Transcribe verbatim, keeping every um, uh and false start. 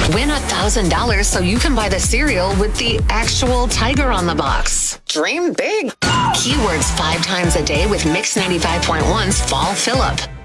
Win one thousand dollars so you can buy the cereal with the actual tiger on the box. Dream big. Keywords five times a day with Mix ninety-five point one's Fall Fill-Up.